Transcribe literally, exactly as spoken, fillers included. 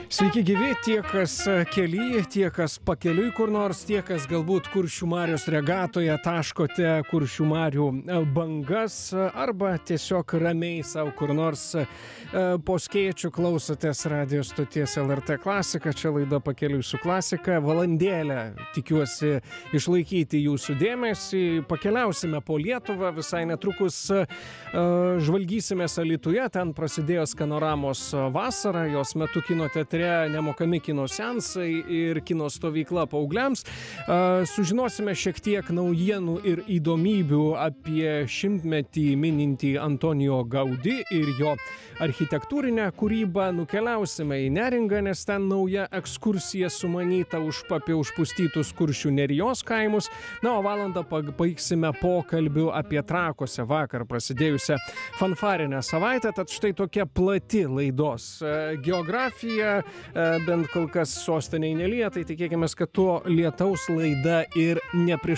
Sveiki gyvi, tie, kas kely, tie, kas pakeliui kur nors, tie, kas galbūt Kuršių marios regatoje taškote Kuršių marių bangas arba tiesiog ramiai savo kur nors po skėčiu klausotės radijo stoties L R T Klasika. Čia laida Pakeliui su klasika. Valandėlę tikiuosi išlaikyti jūsų dėmesį. Pakeliausime po Lietuvą, visai netrukus žvalgysimės Alytuje, ten prasidėjo Skanoramos vasara, jos metu kino teatre nemokami kino seansai ir kino stovykla paaugliams. Sužinosime šiek tiek naujienų ir įdomybių apie šimtmetį minintį Antonijo Gaudí ir jo architektūrinę kūrybą. Nukeliausime į Neringą, nes ten nauja ekskursija sumanyta už apie užpustytus Kuršių nerijos kaimus. Na, o valandą baigsime pokalbiu apie Trakuose vakar prasidėjusią fanfarinę savaitę. Tad štai tokia plati laidos geografija. Bent kol kas sostiniai nelyja, tai tikėkime, kad tuo lietaus laida ir nepriš